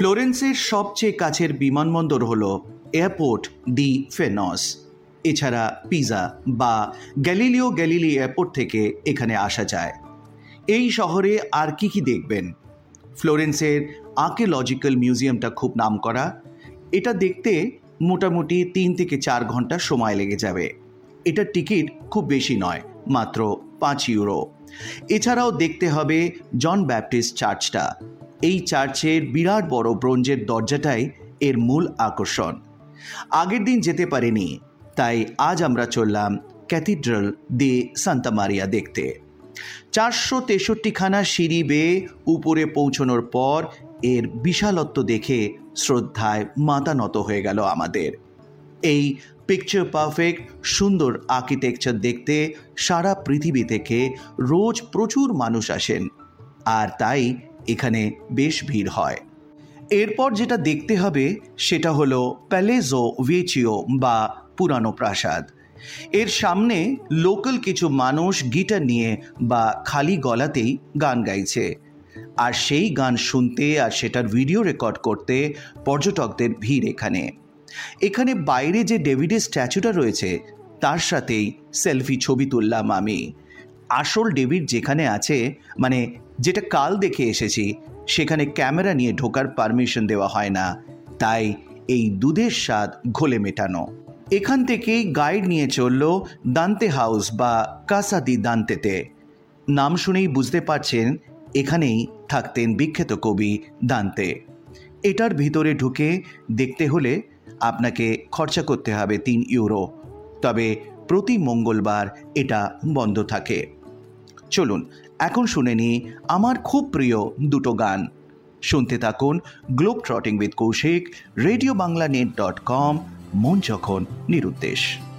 ফ্লোরেন্সের সবচেয়ে কাছের বিমানবন্দর হল এয়ারপোর্ট দি ফেনস। এছাড়া পিজা বা গ্যালিলিও গ্যালিলি এয়ারপোর্ট থেকে এখানে আসা যায়। এই শহরে আর কি দেখবেন? ফ্লোরেন্সের আর্কিওলজিক্যাল মিউজিয়ামটা খুব নামকরা। এটা দেখতে মোটামুটি 3 থেকে 4 ঘন্টা সময় লেগে যাবে। এটার টিকিট খুব বেশি নয়, মাত্র 5 ইউরো। এছাড়াও দেখতে হবে জন ব্যাপটিস্ট চার্চটা। এই চার্চের বিরাট বড় ব্রোঞ্জের দরজাটাই এর মূল আকর্ষণ। আগের দিন যেতে পারিনি, তাই আজ আমরা চললাম ক্যাথিড্রাল দে সান্তা মারিয়া দেখতে। 463খানা সিঁড়ি বেয়ে উপরে পৌঁছানোর পর এর বিশালত্ব দেখে শ্রদ্ধায় মাথা নত হয়ে গেল আমাদের। এই পিকচার পারফেক্ট সুন্দর আর্কিটেকচার দেখতে সারা পৃথিবী থেকে রোজ প্রচুর মানুষ আসেন, আর তাই এখানে বেশ ভিড় হয়। এরপর যেটা দেখতে হবে সেটা হলো প্যালেজো ভেচিও বা পুরানো প্রাসাদ। এর সামনে লোকাল কিছু মানুষ গিটার নিয়ে বা খালি গলাতেই গান গাইছে, আর সেই গান শুনতে আর সেটার ভিডিও রেকর্ড করতে পর্যটকদের ভিড়। এখানে বাইরে যে ডেভিডের স্ট্যাচুটা রয়েছে তার সাথেই সেলফি ছবি তুললাম আমি। আসল ডেভিড যেখানে আছে, মানে যেটা কাল দেখে এসেছি, সেখানে ক্যামেরা নিয়ে ঢোকার পারমিশন দেওয়া হয় না, তাই এই দুধের স্বাদ ঘোলে মেটানো। এখান থেকেই গাইড নিয়ে চলল দান্তে হাউস বা কাসা দি দান্তেতে। নাম শুনেই বুঝতে পারছেন এখানেই থাকতেন বিখ্যাত কবি দান্তে। এটার ভিতরে ঢুকে দেখতে হলে আপনাকে খরচা করতে হবে 3 ইউরো, তবে প্রতি মঙ্গলবার এটা বন্ধ থাকে। চলুন এখন শুনে নিই আমার খুব প্রিয় দুটো গান। শুনতে থাকুন globe ট্রটিং with Kaushik, radio Bangla net.com, মন যখন নিরুদ্দেশ।